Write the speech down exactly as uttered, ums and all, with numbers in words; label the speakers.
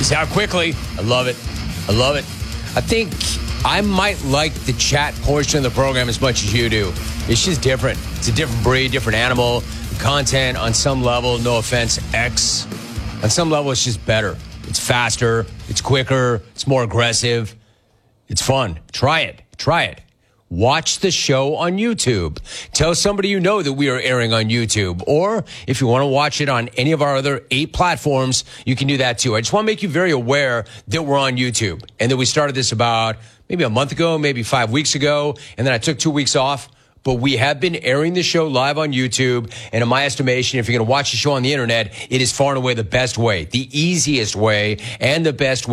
Speaker 1: See how quickly? I love it. I love it. I think I might like the chat portion of the program as much as you do. It's just different. It's a different breed, different animal. The content on some level, no offense, X. On some level, it's just better. It's faster. It's quicker. It's more aggressive. It's fun. Try it. Try it. Watch the show on YouTube. Tell somebody you know that we are airing on YouTube. Or if you want to watch it on any of our other eight platforms, you can do that too. I just want to make you very aware that we're on YouTube and that we started this about maybe a month ago, maybe five weeks ago. And then I took two weeks off. But we have been airing the show live on YouTube. And in my estimation, if you're going to watch the show on the internet, it is far and away the best way, the easiest way, and the best way.